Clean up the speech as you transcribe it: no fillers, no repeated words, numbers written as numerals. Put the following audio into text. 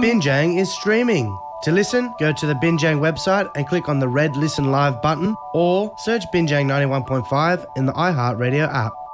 Binjang is streaming. To listen, go to the Binjang website and click on the red Listen Live button or search Binjang 91.5 in the iHeartRadio app.